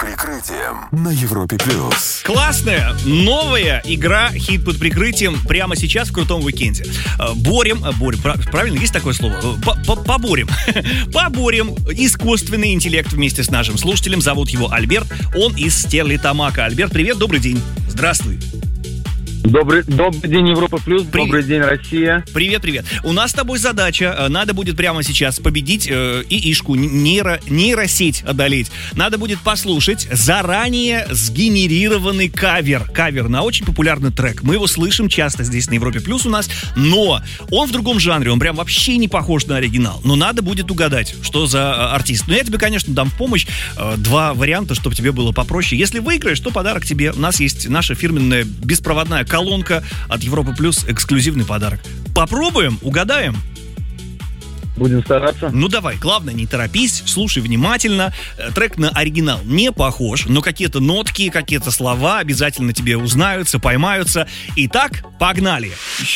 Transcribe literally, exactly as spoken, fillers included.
прикрытием» на Европе плюс. Классная новая игра «Хит под прикрытием» прямо сейчас в крутом уикенде. Борем, борем, правильно, есть такое слово? Поборем. Поборем искусственный интеллект вместе с нашим слушателем. Зовут его Альберт. Он из Стерлитамака. Альберт, привет, добрый день. Здравствуй. Добрый, добрый день, Европа Плюс, Привет. Добрый день, Россия. Привет, привет. У нас с тобой задача, надо будет прямо сейчас победить э, ИИшку, нейро, нейросеть одолеть. Надо будет послушать заранее сгенерированный кавер. Кавер на очень популярный трек. Мы его слышим часто здесь на Европе Плюс у нас, но он в другом жанре, он прям вообще не похож на оригинал. Но надо будет угадать, что за артист. Но я тебе, конечно, дам в помощь э, два варианта, чтобы тебе было попроще. Если выиграешь, то подарок тебе. У нас есть наша фирменная беспроводная колонка от Европы Плюс, эксклюзивный подарок. Попробуем, угадаем. Будем стараться. Ну давай, главное, не торопись, слушай внимательно. Трек на оригинал не похож, но какие-то нотки, какие-то слова обязательно тебе узнаются, поймаются. Итак, погнали.